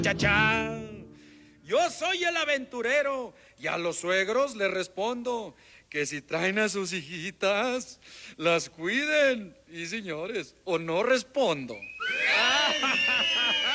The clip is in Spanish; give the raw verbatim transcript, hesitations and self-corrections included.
Chachá. Yo soy el aventurero y a los suegros les respondo que si traen a sus hijitas, las cuiden. Y señores, o no respondo.